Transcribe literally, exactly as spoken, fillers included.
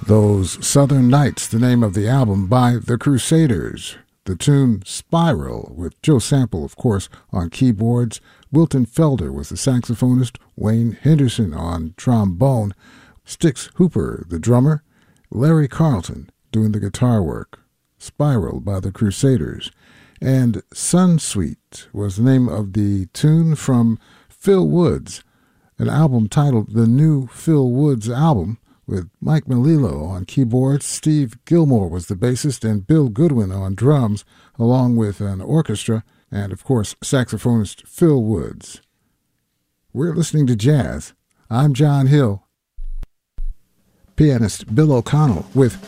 Those Southern Nights, the name of the album by The Crusaders. The tune Spiral, with Joe Sample, of course, on keyboards. Wilton Felder was the saxophonist, Wayne Henderson on trombone, Stix Hooper, the drummer, Larry Carlton doing the guitar work. Spiral by The Crusaders. And Sun Sweet was the name of the tune from Phil Woods, an album titled The New Phil Woods Album, with Mike Melillo on keyboards. Steve Gilmore was the bassist, and Bill Goodwin on drums, along with an orchestra, and of course saxophonist Phil Woods. We're listening to jazz. I'm John Hill. Pianist Bill O'Connell with